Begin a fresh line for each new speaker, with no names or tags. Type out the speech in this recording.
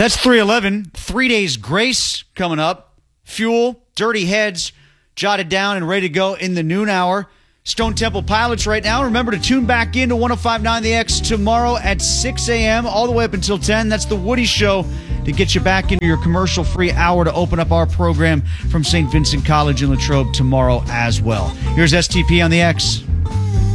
That's 311. 3 days grace coming up. Fuel, Dirty Heads, jotted down and ready to go in the noon hour. Stone Temple Pilots right now. Remember to tune back into 105.9 The X tomorrow at 6 a.m. all the way up until 10. That's the Woody Show to get you back into your commercial-free hour to open up our program from St. Vincent College in Latrobe tomorrow as well. Here's STP on The X.